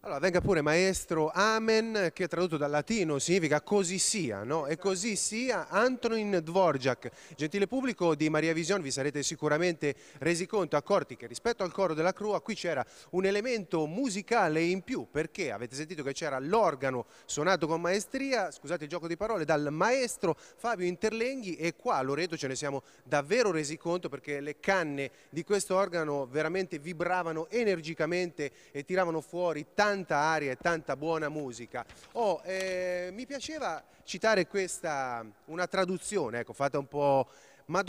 Allora, venga pure maestro, amen, che tradotto dal latino significa così sia, no? E così sia Antonin Dvorak. Gentile pubblico di Maria Vision, vi sarete sicuramente resi conto, accorti che rispetto al coro della Crua qui c'era un elemento musicale in più, perché avete sentito che c'era l'organo suonato con maestria, scusate il gioco di parole, dal maestro Fabio Interlenghi, e qua a Loreto ce ne siamo davvero resi conto perché le canne di questo organo veramente vibravano energicamente e tiravano fuori tanta aria e tanta buona musica. Mi piaceva citare questa, una traduzione, ecco, fatta un po'